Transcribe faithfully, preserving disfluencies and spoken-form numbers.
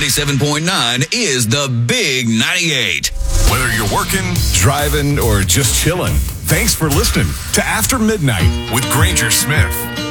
ninety-seven point nine is the Big ninety-eight. Whether you're working, driving, or just chilling, thanks for listening to After Midnight with Granger Smith.